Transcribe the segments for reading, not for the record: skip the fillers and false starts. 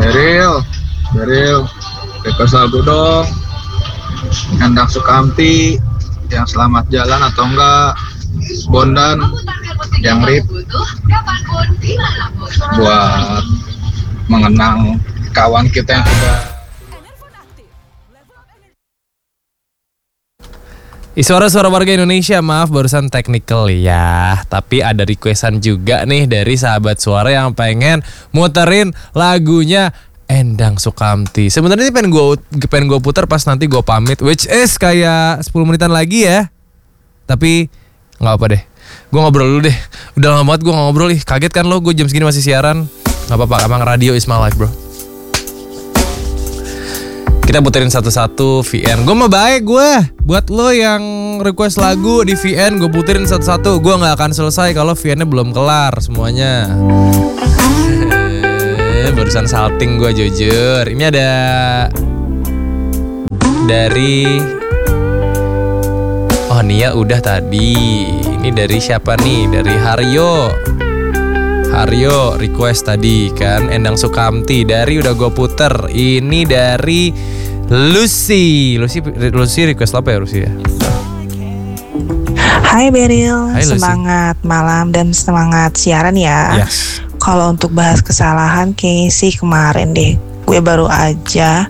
Beril, request lagu dong. Endang Sukamti, yang selamat jalan atau enggak, Bondan, yang rip, buat mengenang kawan kita yang sudah. Suara-suara warga Indonesia, maaf barusan technical ya. Tapi ada requestan juga nih dari sahabat suara yang pengen muterin lagunya Endang Sukamti. Sebenarnya ini pengen gue putar pas nanti gue pamit, which is kayak 10 menitan lagi ya. Tapi nggak apa deh, gue ngobrol dulu deh. Udah lama banget gue ngobrol nih. Kaget kan lo, gue jam segini masih siaran. Nggak apa-apa, emang radio is my life bro. Kita puterin satu-satu VN. Gue mah baik gue. Buat lo yang request lagu di VN, gue puterin satu-satu. Gue gak akan selesai kalau VN-nya belum kelar semuanya. Barusan salting gue jujur. Ini ada dari Nia udah tadi. Ini dari siapa nih? Dari Haryo request tadi kan Endang Sukamti. Dari udah gue puter. Ini dari Lucy request apa ya Lucy ya? Hai Beril, Hai, semangat malam dan semangat siaran ya. Yes. Kalau untuk bahas kesalahan kayaknya sih kemarin deh gue baru aja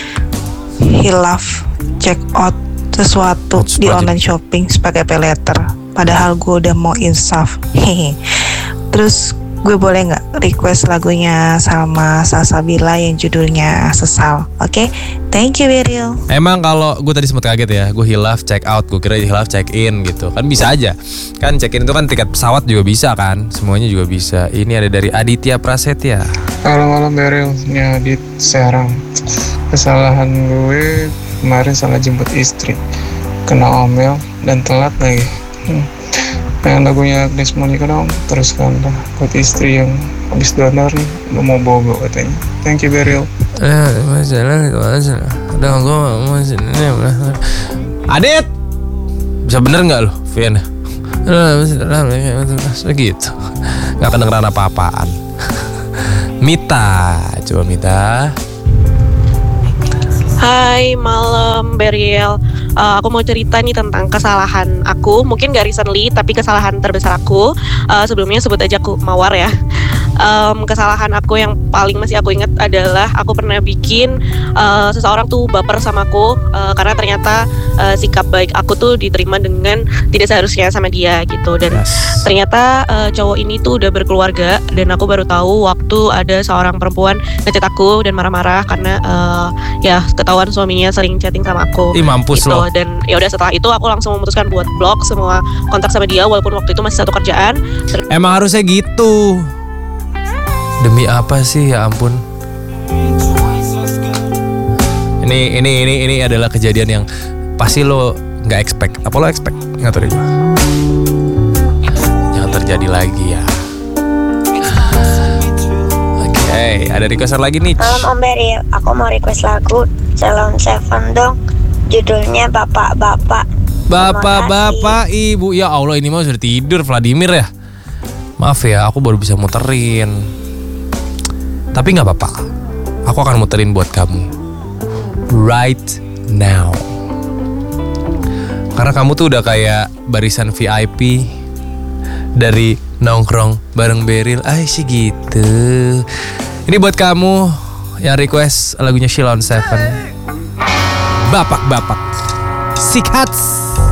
hilaf check out sesuatu di online shopping sebagai pay later. Padahal gue udah mau insaf. Terus gue boleh nggak request lagunya Salma Salsabila yang judulnya Sesal? Oke? Thank you Beril. Emang kalau gue tadi sempat kaget ya, gue hilaf check out, gue kira hilaf check in gitu. Kan bisa aja. Kan check in itu kan tiket pesawat juga bisa kan, semuanya juga bisa. Ini ada dari Aditya Prasetya. Malam-malam Berilnya di Serang. Kesalahan gue kemarin salah jemput istri, kena omel dan telat lagi. Pengen lagunya Agnes Monica dong, teruskan lah buat istri yang habis donor nih, udah mau bobo katanya. Thank you Beril. Masalah. Udah gue mau sini. Adit, bisa bener nggak lo, Vian? Gitu, nggak kedengeran apa-apaan. Mita, coba Mita. Hai, malam Beriel. Aku mau cerita nih tentang kesalahan aku. Mungkin gak recently, tapi kesalahan terbesar aku. Sebelumnya sebut aja aku Mawar ya. Kesalahan aku yang paling masih aku ingat adalah aku pernah bikin seseorang tuh baper sama aku, karena ternyata sikap baik aku tuh diterima dengan tidak seharusnya sama dia gitu. Dan ternyata cowok ini tuh udah berkeluarga, dan aku baru tahu waktu ada seorang perempuan ngechat aku dan marah-marah karena ya ketahuan suaminya sering chatting sama aku. Ih, mampus gitu. loh. Dan ya udah, setelah itu aku langsung memutuskan buat blok semua kontak sama dia walaupun waktu itu masih satu kerjaan. Emang harusnya gitu. Demi apa sih, ya ampun. Ini adalah kejadian yang pasti lo nggak expect. Apa lo expect? Nggak tahu deh gue. Jangan terjadi lagi ya. Oke, ada requestan lagi nih. Om Beril, aku mau request lagu Salon Seven dong. Judulnya Bapak-Bapak. Bapak-bapak, ibu. Ya Allah, ini mah sudah tidur Vladimir ya. Maaf ya, aku baru bisa muterin. Tapi gak apa-apa, aku akan muterin buat kamu right now. Karena kamu tuh udah kayak barisan VIP dari nongkrong bareng Beril. Sih gitu. Ini buat kamu yang request lagunya Shilon Seven. Bapak-bapak Sikhats.